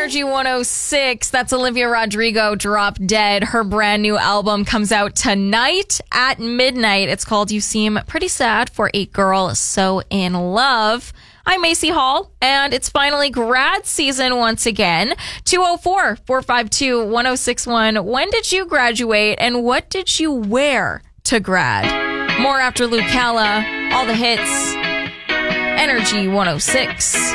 Energy 106. That's Olivia Rodrigo, Drop Dead. Her brand new album comes out tonight at midnight. It's called You Seem Pretty Sad for a Girl So in Love. I'm Macy Hall, and it's finally grad season once again. 204-452-1061. When did you graduate, and what did you wear to grad? More after Luke Calla. All the hits. Energy 106.